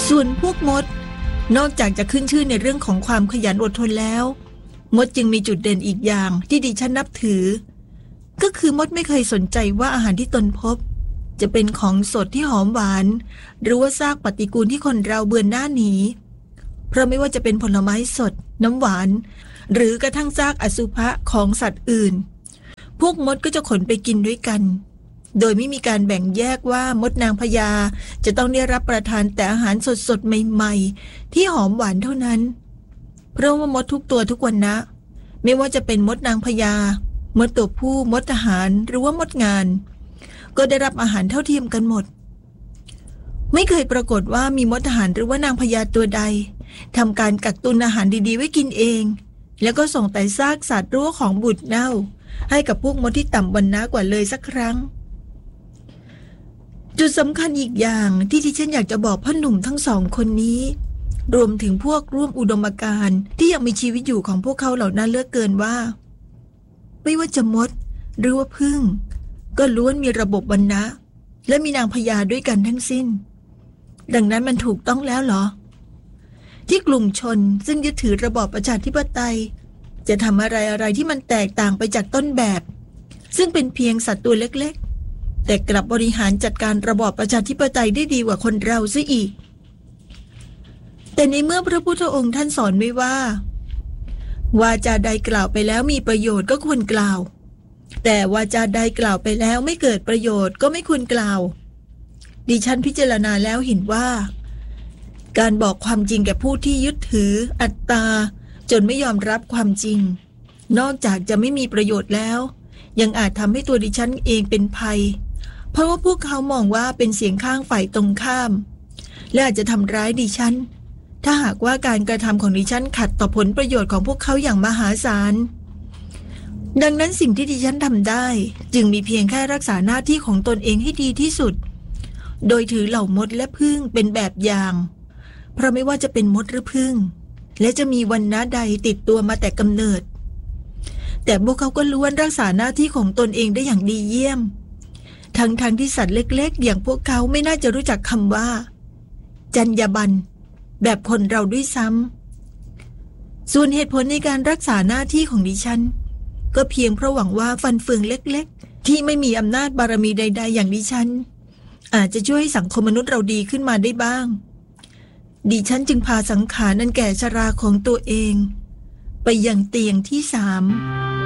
ส่วนพวกมดนอกจากจะขึ้นชื่อในเรื่องของความขยันอดทนแล้วมดจึงมีจุดเด่นอีกอย่างที่ดิฉันนับถือก็คือมดไม่เคยสนใจว่าอาหารที่ตนพบจะเป็นของสดที่หอมหวานหรือว่าซากปฏิกูลที่คนเราเบื่อหน้าหนีเพราะไม่ว่าจะเป็นผลไม้สดน้ำหวานหรือกระทั่งซากอสุภะของสัตว์อื่นพวกมดก็จะขนไปกินด้วยกันโดยไม่มีการแบ่งแยกว่ามดนางพญาจะต้องได้รับประทานแต่อาหารสดๆใหม่ๆที่หอมหวานเท่านั้นเพราะว่ามดทุกตัวทุกวันนะไม่ว่าจะเป็นมดนางพญามดตัวผู้มดทหารหรือว่ามดงานก็ได้รับอาหารเท่าเทียมกันหมดไม่เคยปรากฏว่ามีมดทหารหรือว่านางพญาตัวใดทำการกักตุนอาหารดีๆไว้กินเองแล้วก็ส่งแต่ซากสัตว์หรือว่าของบูดเน่าให้กับพวกมดที่ต่ำวรรณะกว่าเลยสักครั้งจุดสำคัญอีกอย่างที่ฉันอยากจะบอกพ่อหนุ่มทั้งสองคนนี้รวมถึงพวกร่วมอุดมการณ์ที่ยังมีชีวิตอยู่ของพวกเขาเหล่านั้นเหลือเกินว่าไม่ว่าจะมดหรือว่าผึ้งก็ล้วนมีระบบวรรณะและมีนางพญาด้วยกันทั้งสิ้นดังนั้นมันถูกต้องแล้วเหรอที่กลุ่มชนซึ่งยึดถือระบอบประชาธิปไตยจะทำอะไรที่มันแตกต่างไปจากต้นแบบซึ่งเป็นเพียงสัตว์ตัวเล็กๆแต่กลับบริหารจัดการระบอบประชาธิปไตยได้ดีกว่าคนเราซะอีกแต่ในเมื่อพระพุทธองค์ท่านสอนไว้ว่าวาจาใดกล่าวไปแล้วมีประโยชน์ก็ควรกล่าวแต่วาจาใดกล่าวไปแล้วไม่เกิดประโยชน์ก็ไม่ควรกล่าวดิฉันพิจารณาแล้วเห็นว่าการบอกความจริงแก่ผู้ที่ยึดถืออัตตาจนไม่ยอมรับความจริงนอกจากจะไม่มีประโยชน์แล้วยังอาจทำให้ตัวดิฉันเองเป็นภัยเพราะว่าพวกเขามองว่าเป็นเสียงข้างฝ่ายตรงข้ามและอาจจะทำร้ายดิฉันถ้าหากว่าการกระทำของดิฉันขัดต่อผลประโยชน์ของพวกเขาอย่างมหาศาลดังนั้นสิ่งที่ดิฉันทำได้จึงมีเพียงแค่รักษาหน้าที่ของตนเองให้ดีที่สุดโดยถือเหล่ามดและผึ้งเป็นแบบอย่างเพราะไม่ว่าจะเป็นมดหรือผึ้งและจะมีวรรณะใดติดตัวมาแต่กำเนิดแต่พวกเขาก็ล้วนรักษาหน้าที่ของตนเองได้อย่างดีเยี่ยมทั้งที่สัตว์เล็กๆอย่างพวกเขาไม่น่าจะรู้จักคำว่าจรรยาบรรณแบบคนเราด้วยซ้ำส่วนเหตุผลในการรักษาหน้าที่ของดิฉันก็เพียงเพราะหวังว่าฟันเฟืองเล็กๆที่ไม่มีอำนาจบารมีใดๆอย่างดิฉันอาจจะช่วยให้สังคมมนุษย์เราดีขึ้นมาได้บ้างดิฉันจึงพาสังขารอันแก่ชราของตัวเองไปยังเตียงที่ 3